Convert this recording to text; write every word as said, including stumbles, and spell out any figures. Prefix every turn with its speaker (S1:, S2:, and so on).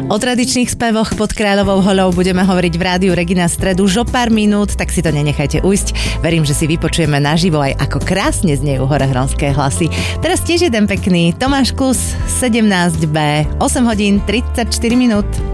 S1: O tradičných spevoch pod Kráľovou holou budeme hovoriť v rádiu Regina stredu už o pár minút, tak si to nenechajte ujsť. Verím, že si vypočujeme naživo aj ako krásne znejú horehronské hlasy. Teraz tiež jeden pekný Tomáš Kus, sedemnásť bé, osem hodín tridsaťštyri minút.